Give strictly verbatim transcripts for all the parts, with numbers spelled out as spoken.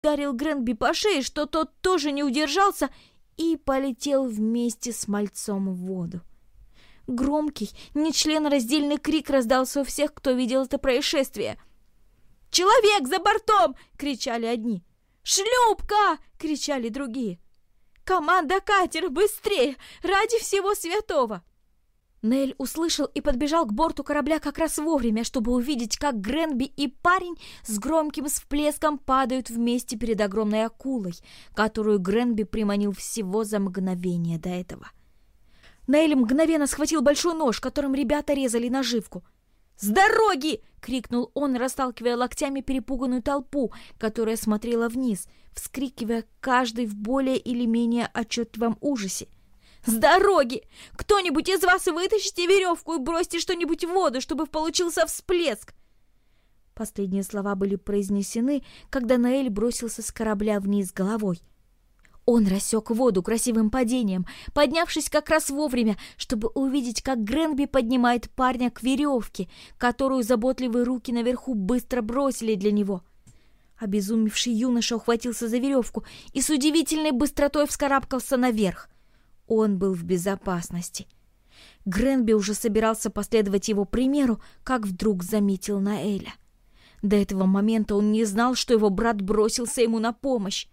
ударил Гренби по шее, что тот тоже не удержался и полетел вместе с мальцом в воду. Громкий, нечленораздельный крик раздался у всех, кто видел это происшествие. «Человек за бортом!» — кричали одни. «Шлюпка!» — кричали другие. «Команда катера, быстрее! Ради всего святого!» Нейль услышал и подбежал к борту корабля как раз вовремя, чтобы увидеть, как Гренби и парень с громким всплеском падают вместе перед огромной акулой, которую Гренби приманил всего за мгновение до этого. Нейль мгновенно схватил большой нож, которым ребята резали наживку. «С дороги!» — крикнул он, расталкивая локтями перепуганную толпу, которая смотрела вниз, вскрикивая каждый в более или менее отчетливом ужасе. «С дороги! Кто-нибудь из вас вытащите веревку и бросьте что-нибудь в воду, чтобы получился всплеск!» Последние слова были произнесены, когда Нейль бросился с корабля вниз головой. Он рассек воду красивым падением, поднявшись как раз вовремя, чтобы увидеть, как Гренби поднимает парня к веревке, которую заботливые руки наверху быстро бросили для него. Обезумевший юноша ухватился за веревку и с удивительной быстротой вскарабкался наверх. Он был в безопасности. Гренби уже собирался последовать его примеру, как вдруг заметил Неэля. До этого момента он не знал, что его брат бросился ему на помощь.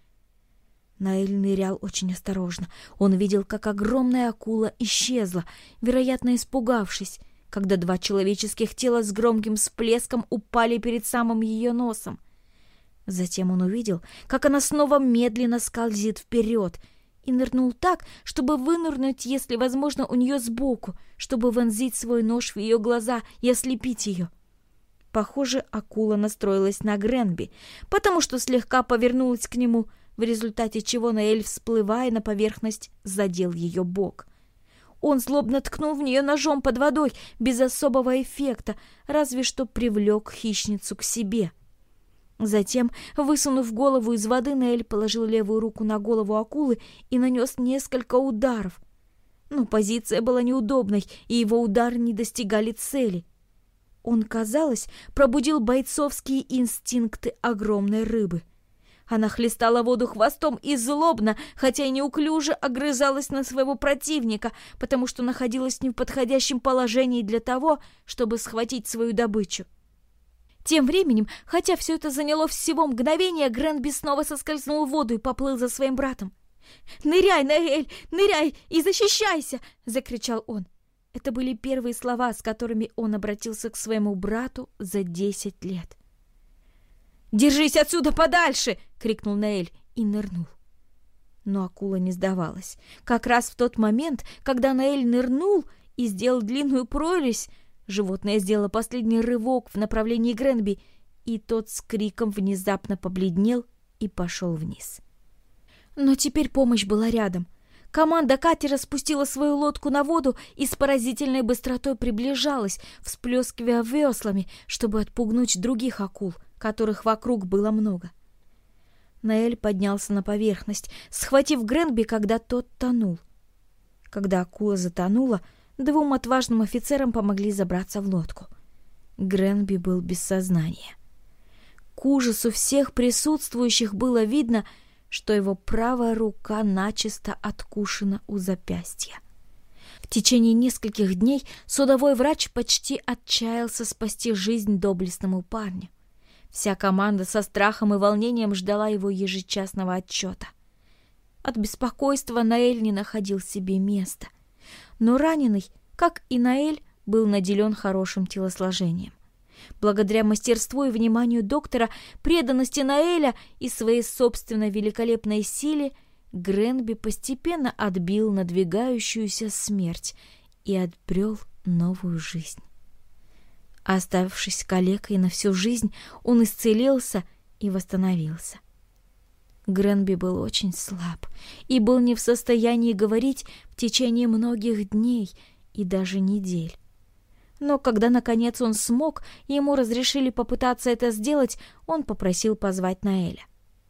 Неэль нырял очень осторожно. Он видел, как огромная акула исчезла, вероятно, испугавшись, когда два человеческих тела с громким всплеском упали перед самым ее носом. Затем он увидел, как она снова медленно скользит вперед, и нырнул так, чтобы вынырнуть, если возможно, у нее сбоку, чтобы вонзить свой нож в ее глаза и ослепить ее. Похоже, акула настроилась на Гренби, потому что слегка повернулась к нему, в результате чего Неэль, всплывая на поверхность, задел ее бок. Он злобно ткнул в нее ножом под водой, без особого эффекта, разве что привлек хищницу к себе. Затем, высунув голову из воды, Неэль положил левую руку на голову акулы и нанес несколько ударов. Но позиция была неудобной, и его удары не достигали цели. Он, казалось, пробудил бойцовские инстинкты огромной рыбы. Она хлестала воду хвостом и злобно, хотя и неуклюже, огрызалась на своего противника, потому что находилась не в подходящем положении для того, чтобы схватить свою добычу. Тем временем, хотя все это заняло всего мгновение, Гренби снова соскользнул в воду и поплыл за своим братом. «Ныряй, Неэль, ныряй и защищайся!» — закричал он. Это были первые слова, с которыми он обратился к своему брату за десять лет. «Держись отсюда подальше!» — крикнул Неэль и нырнул. Но акула не сдавалась. Как раз в тот момент, когда Неэль нырнул и сделал длинную прорезь, животное сделало последний рывок в направлении Гренби, и тот с криком внезапно побледнел и пошел вниз. Но теперь помощь была рядом. Команда катера спустила свою лодку на воду и с поразительной быстротой приближалась, всплескивая веслами, чтобы отпугнуть других акул, которых вокруг было много. Неэль поднялся на поверхность, схватив Гренби, когда тот тонул. Когда акула затонула, двум отважным офицерам помогли забраться в лодку. Гренби был без сознания. К ужасу всех присутствующих было видно, что его правая рука начисто откушена у запястья. В течение нескольких дней судовой врач почти отчаялся спасти жизнь доблестному парню. Вся команда со страхом и волнением ждала его ежечасного отчета. От беспокойства Неэль не находил себе места. Но раненый, как и Неэль, был наделен хорошим телосложением. Благодаря мастерству и вниманию доктора, преданности Неэля и своей собственной великолепной силе, Гренби постепенно отбил надвигающуюся смерть и обрел новую жизнь. Оставшись калекой на всю жизнь, он исцелился и восстановился. Гренби был очень слаб и был не в состоянии говорить в течение многих дней и даже недель. Но когда, наконец, он смог, и ему разрешили попытаться это сделать, он попросил позвать Неэля.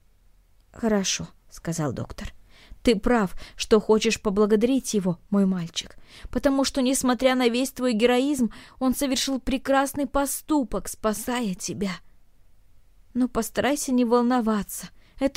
«Хорошо», — сказал доктор. «Ты прав, что хочешь поблагодарить его, мой мальчик, потому что, несмотря на весь твой героизм, он совершил прекрасный поступок, спасая тебя. Но постарайся не волноваться